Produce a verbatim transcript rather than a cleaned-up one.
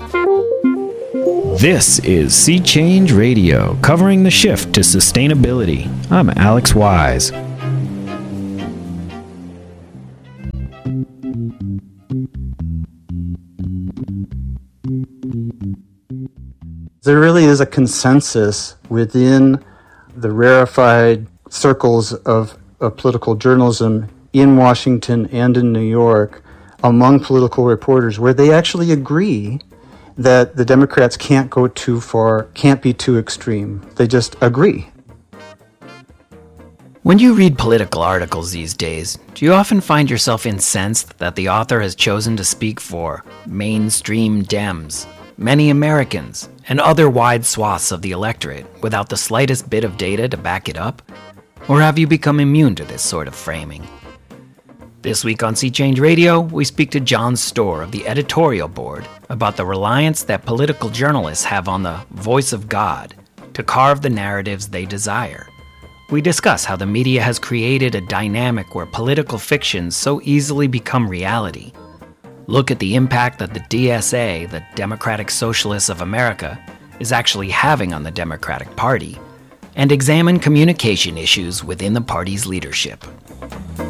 This is Sea Change Radio, covering the shift to sustainability. I'm Alex Wise. There really is a consensus within the rarefied circles of, of political journalism in Washington and in New York among political reporters where they actually agree that the Democrats can't go too far, can't be too extreme. They just agree. When you read political articles these days, do you often find yourself incensed that the author has chosen to speak for mainstream Dems, many Americans, and other wide swaths of the electorate without the slightest bit of data to back it up? Or have you become immune to this sort of framing? This week on Sea Change Radio, we speak to John Storr of the editorial board about the reliance that political journalists have on the voice of God to carve the narratives they desire. We discuss how the media has created a dynamic where political fictions so easily become reality. Look at the impact that the D S A, the Democratic Socialists of America, is actually having on the Democratic Party, and examine communication issues within the party's leadership.